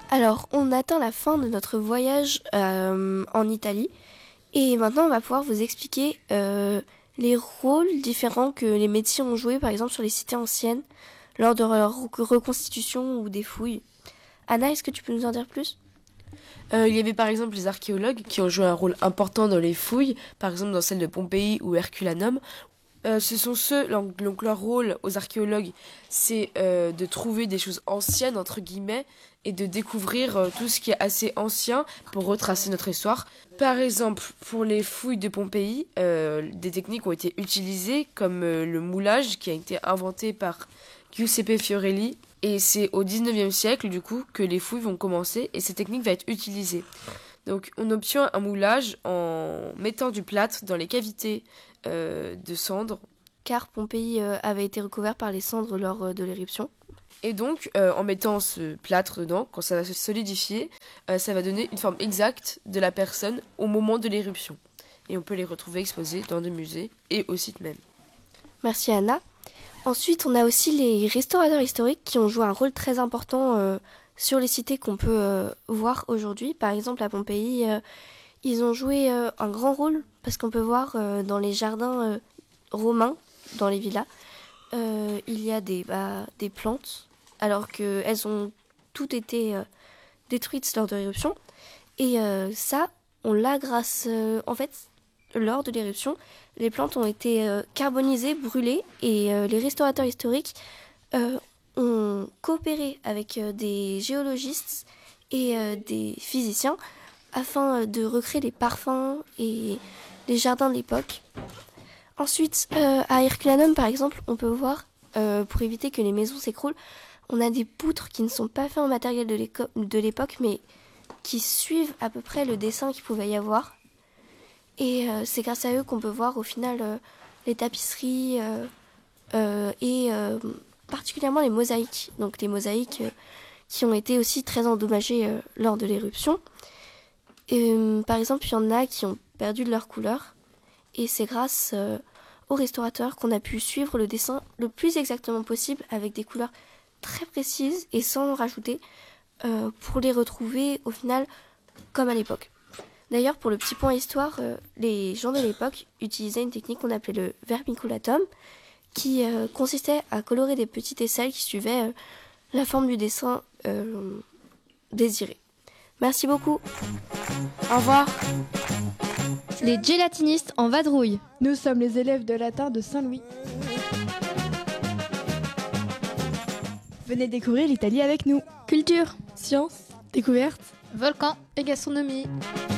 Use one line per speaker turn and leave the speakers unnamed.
Alors, on atteint la fin de notre voyage en Italie et maintenant on va pouvoir vous expliquer les rôles différents que les métiers ont joués par exemple sur les cités anciennes lors de leur reconstitution ou des fouilles. Anna, est-ce que tu peux nous en dire plus?
Il y avait par exemple les archéologues qui ont joué un rôle important dans les fouilles, par exemple dans celle de Pompéi ou Herculanum. Ce sont ceux, donc leur rôle aux archéologues, c'est de trouver des choses anciennes, entre guillemets, et de découvrir tout ce qui est assez ancien pour retracer notre histoire. Par exemple, pour les fouilles de Pompéi, des techniques ont été utilisées, comme le moulage qui a été inventé par Giuseppe Fiorelli. Et c'est au 19e siècle, du coup, que les fouilles vont commencer et cette technique va être utilisée. Donc, on obtient un moulage en mettant du plâtre dans les cavités de cendres.
Car Pompéi avait été recouvert par les cendres lors de l'éruption.
Et donc, en mettant ce plâtre dedans, quand ça va se solidifier, ça va donner une forme exacte de la personne au moment de l'éruption. Et on peut les retrouver exposés dans des musées et au site même.
Merci Anna. Ensuite, on a aussi les restaurateurs historiques qui ont joué un rôle très important sur les cités qu'on peut voir aujourd'hui. Par exemple, à Pompéi, ils ont joué un grand rôle parce qu'on peut voir dans les jardins romains, dans les villas, il y a des plantes, alors qu'elles ont toutes été détruites lors de l'éruption. Et ça, on l'a grâce... en fait, lors de l'éruption, les plantes ont été carbonisées, brûlées, et les restaurateurs historiques ont coopéré avec des géologistes et des physiciens afin de recréer les parfums et les jardins de l'époque. Ensuite, à Herculanum, par exemple, on peut voir, pour éviter que les maisons s'écroulent, on a des poutres qui ne sont pas faites en matériel de l'époque, mais qui suivent à peu près le dessin qu'il pouvait y avoir. Et c'est grâce à eux qu'on peut voir au final les tapisseries et particulièrement les mosaïques. Donc les mosaïques qui ont été aussi très endommagées lors de l'éruption. Par exemple, il y en a qui ont perdu de leur couleur. Et c'est grâce aux restaurateurs qu'on a pu suivre le dessin le plus exactement possible avec des couleurs très précises et sans en rajouter pour les retrouver au final comme à l'époque. D'ailleurs, pour le petit point histoire, les gens de l'époque utilisaient une technique qu'on appelait le vermiculatum, qui consistait à colorer des petites aisselles qui suivaient la forme du dessin désiré. Merci beaucoup.
Au revoir.
Les gélatinistes en vadrouille.
Nous sommes les élèves de latin de Saint-Louis. Venez découvrir l'Italie avec nous.
Culture,
Science, découverte,
volcan et gastronomie.